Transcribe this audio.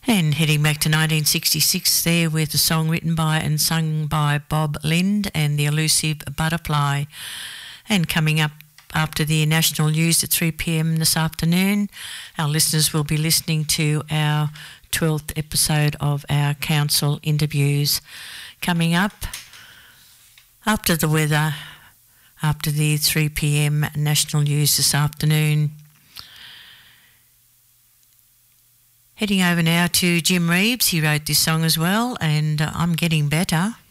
And heading back to 1966 there with a song written by and sung by Bob Lind and the Elusive Butterfly. And coming up after the national news at 3 p.m. this afternoon, our listeners will be listening to our 12th episode of our council interviews. Coming up after the weather, after the 3 p.m. national news this afternoon. Heading over now to Jim Reeves. He wrote this song as well, and I'm Getting Better.